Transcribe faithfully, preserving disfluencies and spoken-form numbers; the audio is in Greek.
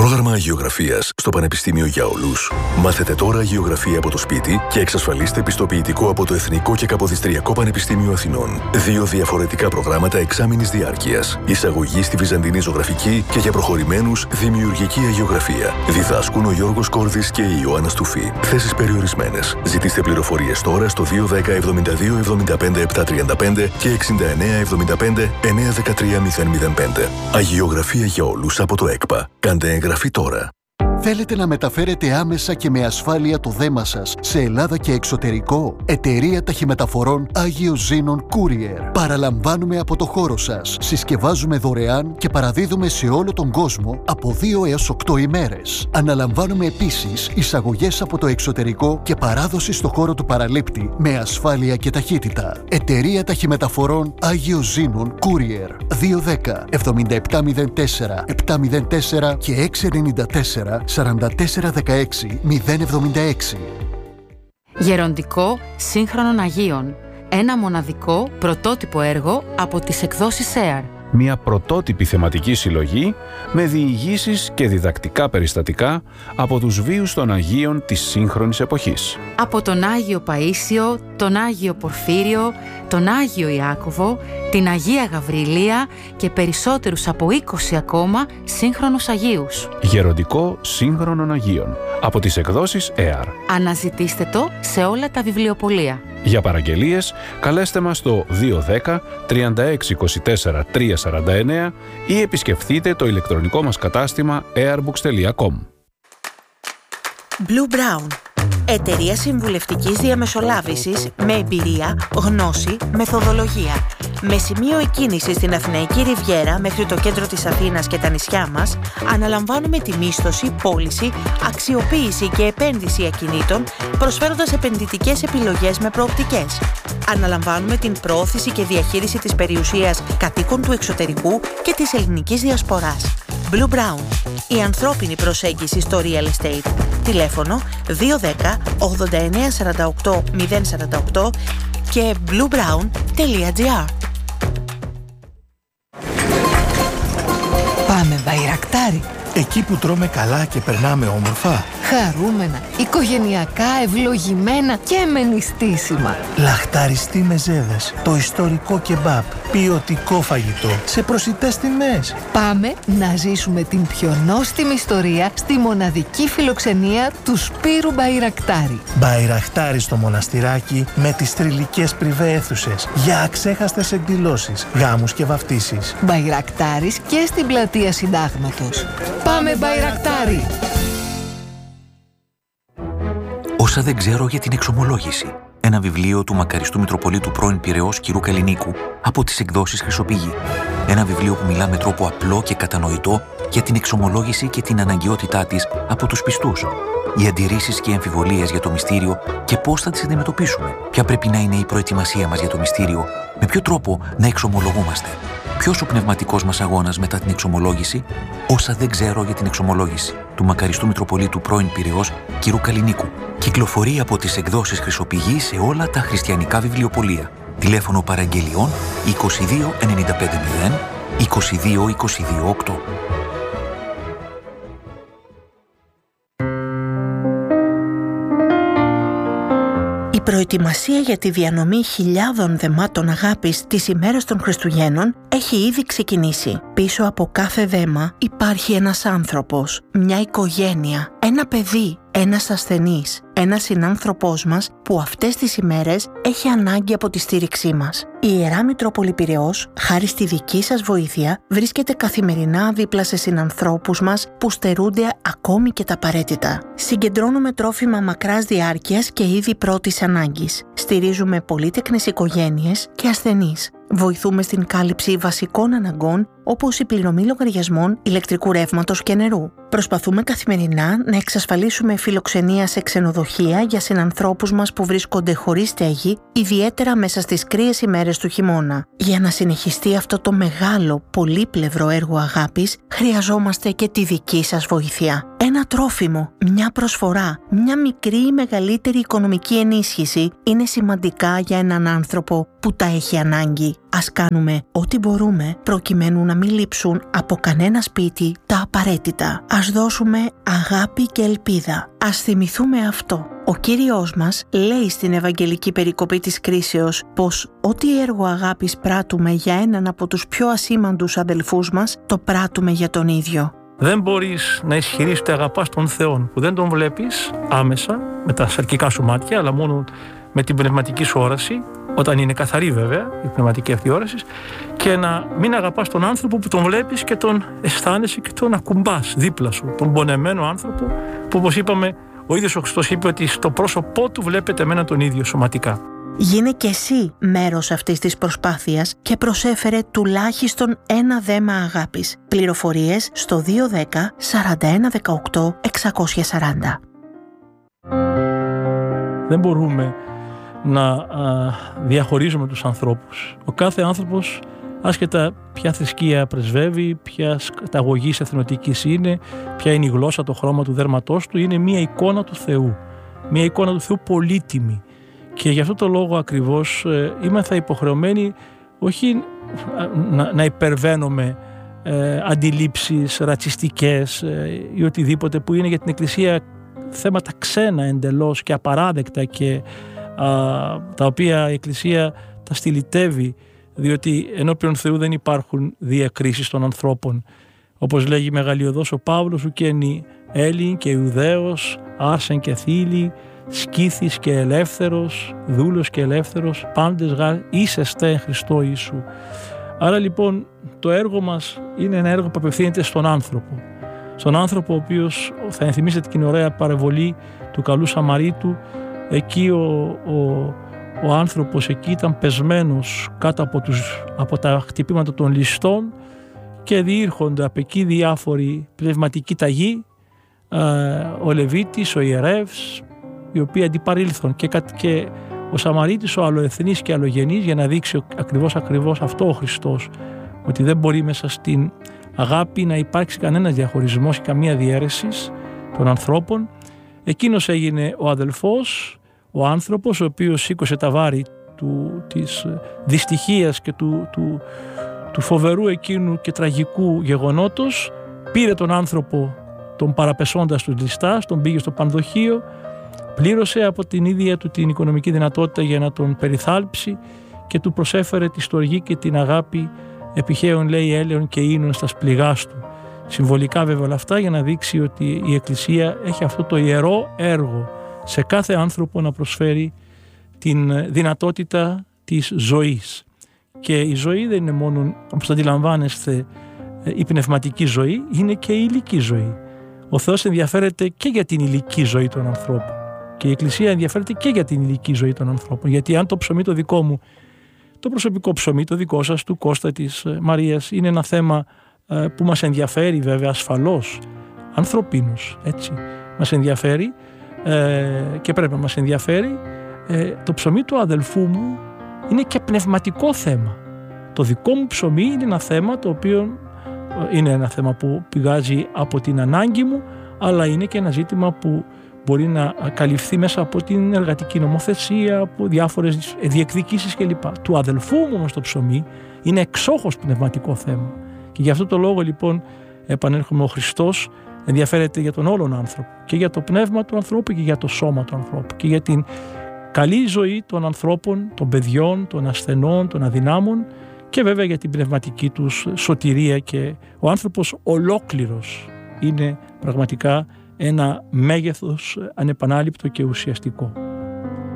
Πρόγραμμα Αγιογραφίας στο Πανεπιστήμιο για Όλους. Μάθετε τώρα Αγιογραφία από το σπίτι και εξασφαλίστε πιστοποιητικό από το Εθνικό και Καποδιστριακό Πανεπιστήμιο Αθηνών. Δύο διαφορετικά προγράμματα εξάμηνης διάρκειας. Εισαγωγή στη Βυζαντινή Ζωγραφική και για προχωρημένους Δημιουργική Αγιογραφία. Διδάσκουν ο Γιώργος Κόρδης και η Ιωάννα Στουφή. Θέσεις περιορισμένες. Ζητήστε πληροφορίες τώρα στο δύο ένα μηδέν εβδομήντα δύο εβδομήντα πέντε επτακόσια τριάντα πέντε και εξήντα εννέα εβδομήντα πέντε εννιακόσια δεκατρία μηδέν μηδέν πέντε. Αγιογραφία για Όλους από το ΕΚΠΑ. Κάντε εγγραφή τώρα. Θέλετε να μεταφέρετε άμεσα και με ασφάλεια το δέμα σας σε Ελλάδα και εξωτερικό? Εταιρεία Ταχυμεταφορών Άγιο Ζήνων Courier. Παραλαμβάνουμε από το χώρο σας. Συσκευάζουμε δωρεάν και παραδίδουμε σε όλο τον κόσμο από δύο έως οκτώ ημέρες. Αναλαμβάνουμε επίσης εισαγωγές από το εξωτερικό και παράδοση στο χώρο του παραλήπτη με ασφάλεια και ταχύτητα. Εταιρεία Ταχυμεταφορών Άγιο Ζήνων Courier. δύο ένα μηδέν εβδομήντα επτά μηδέν τέσσερα επτακόσια τέσσερα και έξι εννιά τέσσερα σαράντα τέσσερα δεκαέξι μηδέν εβδομήντα έξι. Γεροντικό Σύγχρονων Αγίων. Ένα μοναδικό πρωτότυπο έργο από τις εκδόσεις ΕΑΡ. Μια πρωτότυπη θεματική συλλογή με διηγήσεις και διδακτικά περιστατικά από τους βίους των Αγίων της σύγχρονης εποχής. Από τον Άγιο Παΐσιο, τον Άγιο Πορφύριο, τον Άγιο Ιάκωβο, την Αγία Γαβριλία και περισσότερους από είκοσι ακόμα σύγχρονους Αγίους. Γεροντικό Σύγχρονων Αγίων από τις εκδόσεις ΕΑΡ. Αναζητήστε το σε όλα τα βιβλιοπωλεία. Για παραγγελίες, καλέστε μας στο δύο ένα μηδέν τριάντα έξι είκοσι τέσσερα τριακόσια σαράντα εννέα ή επισκεφτείτε το ηλεκτρονικό μας κατάστημα airbox τελεία com. Blue Brown. Εταιρεία συμβουλευτικής διαμεσολάβησης με εμπειρία, γνώση, μεθοδολογία. Με σημείο εκκίνηση στην Αθηναϊκή Ριβιέρα μέχρι το κέντρο της Αθήνας και τα νησιά μας, αναλαμβάνουμε τη μίσθωση, πώληση, αξιοποίηση και επένδυση ακινήτων, προσφέροντας επενδυτικές επιλογές με προοπτικές. Αναλαμβάνουμε την προώθηση και διαχείριση της περιουσίας κατοίκων του εξωτερικού και της ελληνικής διασποράς. Blue Brown. Η ανθρώπινη προσέγγιση στο real estate. Τηλέφωνο δύο ένα μηδέν ογδόντα εννέα σαράντα οκτώ μηδέν σαράντα οκτώ και bluebrown τελεία gr. Πάμε Μπαϊρακτάρι. Εκεί που τρώμε καλά και περνάμε όμορφα. Χαρούμενα, οικογενειακά, ευλογημένα και με νηστίσιμα. Λαχταριστή μεζέδες, το ιστορικό κεμπάπ, ποιοτικό φαγητό, σε προσιτές τιμές. Πάμε να ζήσουμε την πιο νόστιμη ιστορία στη μοναδική φιλοξενία του Σπύρου Μπαϊρακτάρι. Μπαϊρακτάρι στο μοναστηράκι με τις θρυλικές πριβέ αίθουσες για αξέχαστες εκδηλώσεις, γάμους και βαφτίσεις. Μπαϊρακτάρις και στην πλατεία Συντάγματος. Πάμε Μπαϊρακτάρι! Όσα δεν ξέρω για την εξομολόγηση. Ένα βιβλίο του μακαριστού Μητροπολίτου πρώην Πειραιώς κ. Καλλινίκου από τις εκδόσεις Χρυσοπηγή. Ένα βιβλίο που μιλά με τρόπο απλό και κατανοητό για την εξομολόγηση και την αναγκαιότητά της από τους πιστούς. Οι αντιρρήσεις και οι αμφιβολίες για το μυστήριο και πώς θα τις αντιμετωπίσουμε. Ποια πρέπει να είναι η προετοιμασία μας για το μυστήριο. Με ποιο τρόπο να εξομολογούμαστε. Ποιος ο πνευματικός μας αγώνας μετά την εξομολόγηση. Όσα δεν ξέρω για την εξομολόγηση. Του μακαριστού Μητροπολίτου πρώην Πειραιώς κ. Καλλινίκου. Κυκλοφορεί από τις εκδόσεις Χρυσοπηγή σε όλα τα χριστιανικά βιβλιοπωλεία. Τηλέφωνο παραγγελιών είκοσι δύο ενενήντα πέντε μηδέν είκοσι δύο είκοσι δύο οκτώ. Η προετοιμασία για τη διανομή χιλιάδων δεμάτων αγάπης τις ημέρες των Χριστουγέννων έχει ήδη ξεκινήσει. Πίσω από κάθε δέμα υπάρχει ένας άνθρωπος, μια οικογένεια, ένα παιδί, ένας ασθενής, ένας συνάνθρωπός μας που αυτές τις ημέρες έχει ανάγκη από τη στήριξή μας. Η Ιερά Μητρόπολη Πειραιώς, χάρη στη δική σας βοήθεια, βρίσκεται καθημερινά δίπλα σε συνανθρώπους μας που στερούνται ακόμη και τα απαραίτητα. Συγκεντρώνουμε τρόφιμα μακράς διάρκειας και είδη πρώτης ανάγκης. Στηρίζουμε πολύτεκνες οικογένειες και ασθενείς. Βοηθούμε στην κάλυψη βασικών αναγκών όπως η πληρωμή λογαριασμών ηλεκτρικού ρεύματος και νερού. Προσπαθούμε καθημερινά να εξασφαλίσουμε φιλοξενία σε ξενοδοχεία για συνανθρώπους μας που βρίσκονται χωρίς στέγη, ιδιαίτερα μέσα στις κρύες ημέρες του χειμώνα. Για να συνεχιστεί αυτό το μεγάλο, πολύπλευρο έργο αγάπης, χρειαζόμαστε και τη δική σας βοήθεια. Ένα τρόφιμο, μια προσφορά, μια μικρή ή μεγαλύτερη οικονομική ενίσχυση είναι σημαντικά για έναν άνθρωπο που τα έχει ανάγκη. Ας κάνουμε ό,τι μπορούμε προκειμένου να μην λείψουν από κανένα σπίτι τα απαραίτητα. Ας δώσουμε αγάπη και ελπίδα. Ας θυμηθούμε αυτό. Ο Κύριος μας λέει στην Ευαγγελική περικοπή της κρίσεως πως ό,τι έργο αγάπης πράττουμε για έναν από τους πιο ασήμαντους αδελφούς μας, το πράττουμε για τον ίδιο. Δεν μπορείς να ισχυρείς ότι αγαπάς τον Θεό που δεν τον βλέπεις άμεσα με τα σαρκικά σου μάτια, αλλά μόνο με την πνευματική σου όραση, όταν είναι καθαρή βέβαια η πνευματική αυτή όραση, και να μην αγαπάς τον άνθρωπο που τον βλέπεις και τον αισθάνεσαι και τον ακουμπάς δίπλα σου, τον πονεμένο άνθρωπο που, όπως είπαμε, ο ίδιος ο Χριστός είπε ότι στο πρόσωπό του βλέπετε εμένα τον ίδιο σωματικά. Γίνε και εσύ μέρος αυτής της προσπάθειας και προσέφερε τουλάχιστον ένα δέμα αγάπης. Πληροφορίες στο δύο δέκα σαράντα ένα δεκαοκτώ εξακόσια σαράντα. Δεν μπορούμε να α, διαχωρίζουμε τους ανθρώπους. Ο κάθε άνθρωπος, άσχετα ποια θρησκεία πρεσβεύει, ποια καταγωγής εθνοτικής είναι, ποια είναι η γλώσσα, το χρώμα του δέρματός του, είναι μία εικόνα του Θεού. Μία εικόνα του Θεού πολύτιμη. Και γι' αυτό το λόγο ακριβώς ε, είμαστε υποχρεωμένοι όχι να, να υπερβαίνουμε ε, αντιλήψεις ρατσιστικές ε, ή οτιδήποτε που είναι για την Εκκλησία θέματα ξένα εντελώς και απαράδεκτα και α, τα οποία η Εκκλησία τα στυλιτεύει, διότι ενώπιον Θεού δεν υπάρχουν διακρίσεις των ανθρώπων. Όπως λέγει μεγαλειωδώς ο Παύλος, ουκένει Έλλην και Ιουδαίος, άρσεν και θήλη, σκύθης και ελεύθερος, δούλος και ελεύθερος, πάντες γάρ είσεστε εν Χριστώ Ιησού. Άρα λοιπόν το έργο μας είναι ένα έργο που απευθύνεται στον άνθρωπο. Στον άνθρωπο ο οποίος, θα ενθυμίσετε την ωραία παρεμβολή του καλού Σαμαρίτου, εκεί ο, ο, ο άνθρωπος εκεί ήταν πεσμένος κάτω από, τους, από τα χτυπήματα των ληστών και διήρχονται από εκεί διάφοροι πνευματικοί ταγοί, ο Λεβίτης, ο ιερεύς, οι οποίοι αντιπαρήλθον και, και ο Σαμαρίτης ο αλλοεθνής και αλλογενής, για να δείξει ακριβώς ακριβώς αυτό ο Χριστός, ότι δεν μπορεί μέσα στην αγάπη να υπάρξει κανένας διαχωρισμός και καμία διαίρεση των ανθρώπων. Εκείνος έγινε ο αδελφός, ο άνθρωπος, ο οποίος σήκωσε τα βάρη του, της δυστυχίας και του, του, του φοβερού εκείνου και τραγικού γεγονότος, πήρε τον άνθρωπο τον παραπεσώντας του ληστάς, τον πήγε στο πανδοχείο, πλήρωσε από την ίδια του την οικονομική δυνατότητα για να τον περιθάλψει και του προσέφερε τη στοργή και την αγάπη επιχαίων, λέει, έλεων και ίνων στα σπληγάς του. Συμβολικά βέβαια όλα αυτά για να δείξει ότι η Εκκλησία έχει αυτό το ιερό έργο σε κάθε άνθρωπο να προσφέρει την δυνατότητα της ζωής. Και η ζωή δεν είναι μόνο, όπως αντιλαμβάνεστε, η πνευματική ζωή, είναι και η ηλική ζωή. Ο Θεός ενδιαφέρεται και για την ηλική ζωή των ανθρώπων. Και η Εκκλησία ενδιαφέρεται και για την ηλική ζωή των ανθρώπων. Γιατί αν το ψωμί το δικό μου, το προσωπικό ψωμί, το δικό σας, του Κώστα, της Μαρίας, είναι ένα θέμα που μας ενδιαφέρει βέβαια ασφαλώς, ανθρωπίνως, έτσι, μας ενδιαφέρει ε, και πρέπει να μας ενδιαφέρει, ε, το ψωμί του αδελφού μου είναι και πνευματικό θέμα. Το δικό μου ψωμί είναι ένα θέμα το οποίο είναι ένα θέμα που πηγάζει από την ανάγκη μου, αλλά είναι και ένα ζήτημα που μπορεί να καλυφθεί μέσα από την εργατική νομοθεσία, από διάφορες διεκδικήσεις κλπ. Του αδελφού μου όμως το ψωμί είναι εξόχως πνευματικό θέμα. Και γι' αυτό το λόγο λοιπόν επανέρχομαι, ο Χριστός ενδιαφέρεται για τον όλον άνθρωπο και για το πνεύμα του ανθρώπου και για το σώμα του ανθρώπου και για την καλή ζωή των ανθρώπων, των παιδιών, των ασθενών, των αδυνάμων και βέβαια για την πνευματική τους σωτηρία, και ο άνθρωπος ολόκληρος είναι πραγματικά ένα μέγεθος ανεπανάληπτο και ουσιαστικό.